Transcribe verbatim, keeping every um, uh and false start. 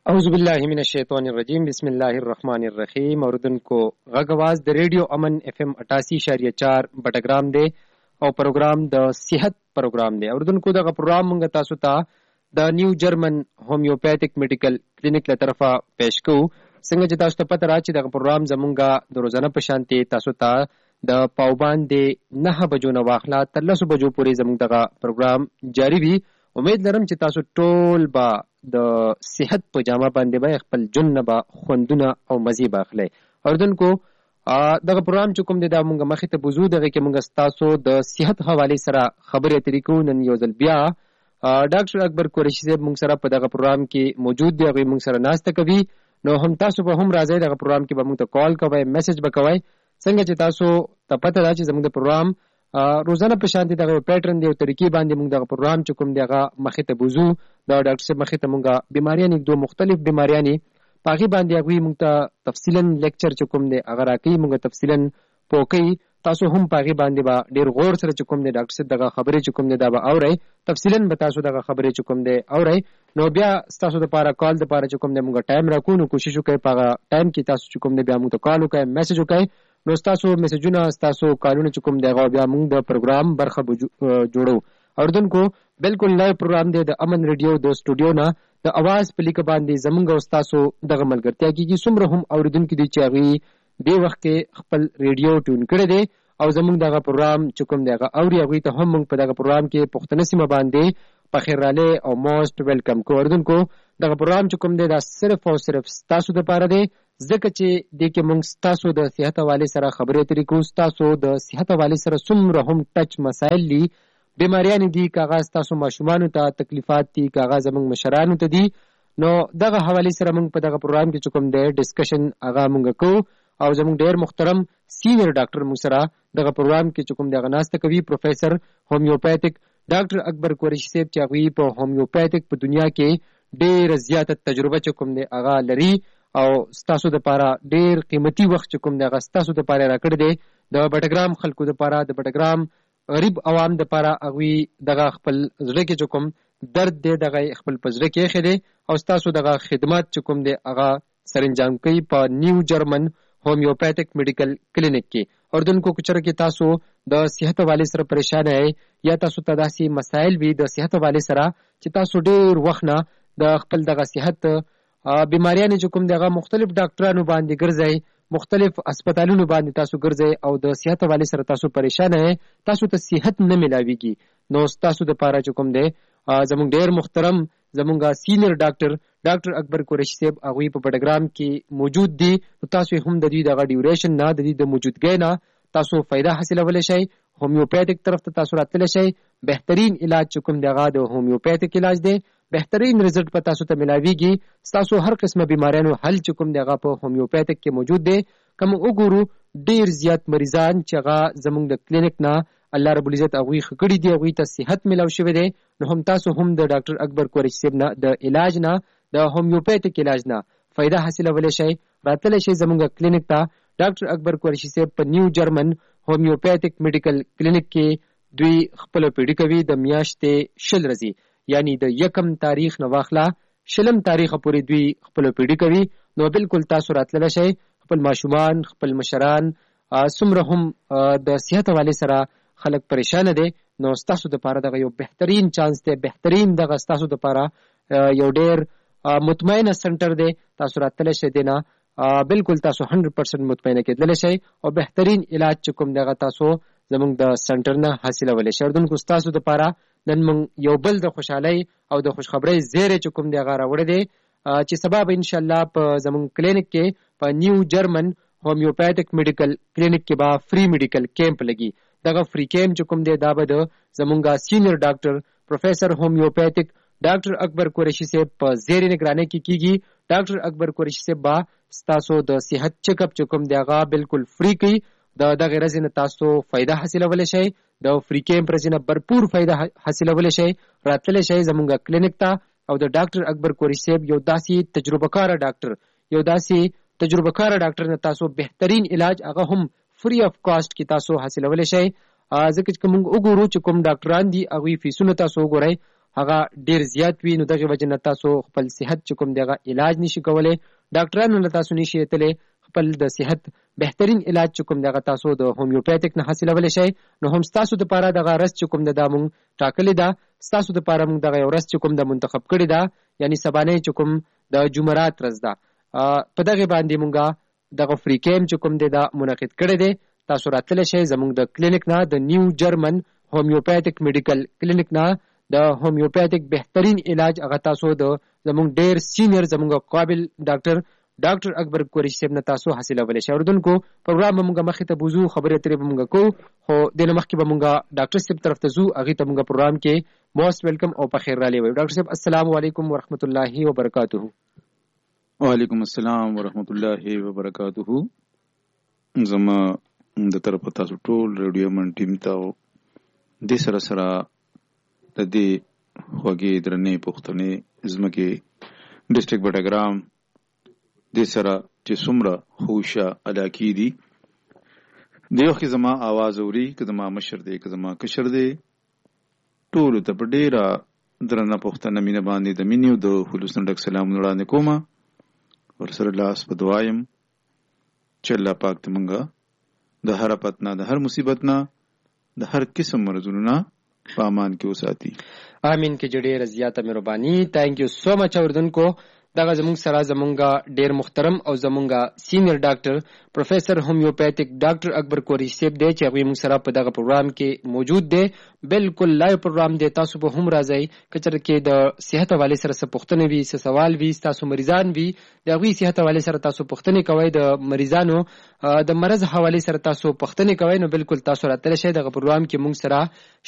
اعوذ باللہ من الشیطان الرجیم بسم اللہ الرحمن الرحیم. اوردن کو غږ आवाज د ریډیو امن اف ام اٹھاسی اشاریه چار بټګرام دی او پروګرام د صحت پروګرام دی. اوردن کو دغه پروګرام موږ تاسو ته د نیو جرمن هومیوپیتھک میډیکل کلینیک له طرفه پېښ کوو. څنګه چې تاسو ته پته را چې دغه پروګرام زمونږه د روزانه په شانتي تاسو ته د پاوبان د نه بجو نه واخلا تر لسو بجو پورې زمونږ دغه پروګرام جاری وي. امید لرم چې تاسو ټول با د صحت په جامه باندې به خپل جن نه به خوندونه او مزي باخلي. اوردونکو دغه پروګرام چې کوم دی دا مونږ مخې ته بوزو دغه کې مونږ تاسو د صحت حواله سره خبرې اترې کوو. نن یو ځل بیا ډاکټر اکبر قریشي صاحب مونږ سره په دغه پروګرام کې موجود دی. هغه مونږ سره ناسته کوي. نو هم تاسو به هم راځي دغه پروګرام کې به مونږ ته کال کوئ، میسج به کوئ. څنګه چې تاسو ته پته ده چې زموږ د پروګرام روزانه په شانتي دغه پیټرن دی او طریقې باندې موږ دغه پروګرام چې کوم دی هغه مخې ته بوزو. دا ډاکټر صاحب مخې ته موږ بیماریان دوه مختلف بیماریان پاغي باندې هغه موږ ته تفصیلا لیکچر چې کوم دی هغه راکې موږ تفصیلا پوکي. تاسو هم پاغي باندې با ډیر غور سره چې کوم دی ډاکټر صاحب دغه خبرې چې کوم دی دا به اورئ، تفصیلا به تاسو دغه خبرې چې کوم دی اورئ. نو بیا تاسو د پاره کال د پاره چې کوم دی موږ ټایم راکو، نو کوشش وکړئ پاغه ټایم کې تاسو چې کوم دی بیا موږ ته کال وکړئ، میسج وکړئ. نو تاسو میسجونه تاسو کالونه چې کوم دی هغه بیا موږ د پروګرام برخه جوړو. اوردونکو بالکل لایو پروګرام دی د امن ریډیو د سټوډیو نه د اواز په لیک باندې زمونږ او تاسو دغه ملګرتیا کیږي. څومره هم اوریدونکو دي چې هغه دی وخت کې خپل ریډیو ټون کړی دی او زمونږ دغه پروګرام چې کوم دی هغه اوري هغه ته هم موږ په دغه پروګرام کې پښتنه سیمه باندې په خیر راله او موست ویلکم کو. اوردونکو دغه پروګرام چې کوم دی دا صرف او صرف تاسو د پاره دی، ځکه چې د کې موږ تاسو د صحت حواله سره خبرې اترې کوو. تاسو د صحت حواله سره څومره هم ټچ مسایل دي، بیماریان دي، کاغذ تاسو ماشومان ته تکلیفات دي، کاغذ موږ مشرانو ته دي، نو دغه حواله سره موږ په دغه پروګرام کې کوم دی ډسکشن هغه موږ کوو. او زموږ ډیر محترم سینیئر ډاکټر موږ سره دغه پروګرام کې کوم دی غناسته کوي پروفیسر هومیوپیتھک ډاکټر اکبر قریشي صاحب چې هغه په هومیوپیتھک په دنیا کې ډیر زیاته تجربه کوم دی هغه لري او ستاسو د پاره ډیر قیمتي وخت کوم دی هغه ستاسو د پاره راکړ دی. د بټګرام خلکو د پاره د بټګرام غریب عوام د پاره هغه دغه خپل زړه کې کوم درد دی دغه خپل پزړه کې خېده او ستاسو دغه خدمات کوم دی هغه سرانجام کوي په نیو جرمن هومیوپیتھک میډیکل کلینیک کې. اوردونکو کچره کې تاسو د صحت حواله سره پریشان یې یا تاسو ته داسې مسایل وي د صحت حواله سره چې تاسو ډیر وخت نه د خپل دغه صحت بیماریان چې کوم دغه مختلف ډاکټرانو باندې ګرځي، مختلف هسپتالونو باندې تاسو ګرځي او د صحت حواله سره تاسو پریشان یې، تاسو ته صحت نه ملاويږي. نو تاسو د پاره چې کوم دی زموږ ډیر محترم زموږ سینیئر ډاکټر ډاکټر اکبر قریشي صاحب هغه په پټګرام کې موجود دي. تاسو هم د دې دغه ډیوریشن نه د دې د موجودګۍ نه تاسو فائدہ حاصلولای شئ. هومیوپیتھک طرف ته تاسو راتللی شئ. بهترین علاج چې کوم دغه د هومیوپیتھک علاج دی، بهترین رزلټ په تاسو ته ملاويږي. تاسو هر قسمه بیماریانو حل چې کوم دغه په هومیوپیتھک کې موجود دی. کوم وګورو ډیر زیات مریضان چې هغه زموږ د کلینیک نه الله رب العزت هغه خکړی دی، هغه ته صحت ملاو شوی دی. نو هم تاسو هم د ډاکټر اکبر قریشي صاحب نه د علاج نه د هومیوپیتھک علاج نه فائدہ حاصلولای شئ. راتللی شئ زموږ کلینیک ته. ډاکټر اکبر قریشي صاحب په نیو جرمن هومیوپیتھک میډیکل کلینیک کې دوی خپل پیډي کوي د میاشتې شل ورځې، یعنی د یکم تاریخ نه واخلا شلم تاریخ پورې دوی خپل پیډي کوي. نو بالکل تاسو راتللی شئ. خپل ماشومان خپل مشران څومره هم د صحت حواله سره خلک پریشان دي، نو تاسو د پاره دغه یو بهترین چانس دی، بهترین دغه تاسو د پاره یو ډیر مطمئنه سنټر دی. تاسو راتللی شئ دینه بالکل تاسو هنډرډ پرسنټ مطمئنه کېدلی شئ او بهترین علاج چې کوم دغه تاسو زموږ د سنټر نه حاصلولی شئ. اردونکو تاسو د پاره نن موږ یو بل د خوشحالۍ او د خوشخبرۍ زیری چې کوم دی هغه راوړی دی چې سبا به ان شاء الله په زموږ کلینیک کې په نیو جرمن هومیوپیتھک میډیکل کلینیک کې به فری میډیکل کیمپ لګي. دغه فری کیمپ چې کوم دی دا به د زموږ سینیئر ډاکټر پروفیسر هومیوپیتھک ډاکټر اکبر قریشي صاحب په زیر نگرانی کې کیږي. ډاکټر اکبر قریشي صاحب با تاسو د صحت چیک اپ چې کوم دی هغه بالکل فری کوي. د دغه ورځې نه تاسو فائدہ حاصلولی شئ. د فری کیمپ ورځې نه بھرپور فائدہ حاصلولی شئ. راتللی شئ زموږ کلینیک ته او د ډاکټر اکبر قریشي صاحب یو داسې تجربه کار ډاکټر یو داسې تجربه کار ډاکټر نه تاسو بهترین علاج هغه هم فری اف کاسٹ کې تاسو حاصلولی شئ. ځکه چې موږ وګورو چې کوم ډاکټران دي هغوی فیسونه تاسو وګورئ هغه ډیر زیات وي، نو دغه وجه نه تاسو خپل صحت چې کوم دغه علاج نشي کولای، ډاکټرانو نه تاسو نشي تللی خپل د صحت بهترین علاج چې کوم دغه تاسو د هومیوپیتیک نه حاصلولی شئ. نو هم ستاسو دپاره دغه رس چې کوم د دا مونږ ټاکلې ده، ستاسو دپاره مونږ دغه یو رس چې کوم د منتخب کړې ده، یعنی سبانۍ چې کوم د جمعرات ورځ ده، په دغې باندې مونږه دغه فری کیمپ چې کوم دی دا منعقد کړی دی. تاسو راتلی شئ زمونږ د کلینیک نه، د نیو جرمن هومیوپیتیک میډیکل کلینیک نه د هومیوپیتیک بهترین علاج هغه تاسو د زمونږ ډیر سینیر زمونږ قابل ډاکټر ډاکټر اکبر قریشي صاحب نه تاسو حاصلولی شئ. اردوونکو پروګرام به مونږ مخکې ته بوځو، خبرې اترې به مونږ کوو، خو دې نه مخکې به مونږ ډاکټر صاحب طرف ته ځو، هغې ته مونږ پروګرام کې موست ویلکم او په خیر رالی وایو. ډاکټر صاحب السلام علیکم ورحمت الله وبرکاتہ. وعلیکم السلام ورحمت الله وبرکاتہ. زما د طرفه تاسو ټول ریډیو من ټیم ته د سره سره د دې خوږې درنې پښتنې ځمکې ډسټرکټ بټګرام د سره چې څومره خوشه علاقې دي د یو کې زما आवाज اوري، که زما مشر دی که زما کشر دی، ټولو ته په ډېره درنه پښتنه مینه باندې د مینې او د خلوص نه ډک سلامونه وړاندې کومه. ورسره لاس په دعا یم چې الله پاک ته مونږه د هر آفت نه، د هر مصیبت نه، د هر قسم مرضونو نه په امان کې وساتي. امین. کې ډېره زیاته مهرباني. تhank you so much. اوردونکو دغه زمونږ سره زمونږ ډیر محترم او زمونږ سینیر ډاکټر پروفیسر هومیوپیتیک ډاکټر اکبر قریشي صاحب دی چې هغوی موږ سره په دغه پروګرام کې موجود دی. بالکل لایو پروګرام دی، تاسو به هم راځئ که چېرته کې د صحت حوالې سره څه پوښتنې وي، څه سوال وي، ستاسو مریضان وي د هغوی صحت حوالې سره تاسو پوښتنې کوئ، د مریضانو د مرض حوالې سره تاسو پوښتنې کوئ، نو بالکل تاسو راتلی شئ دغه پروګرام کې موږ سره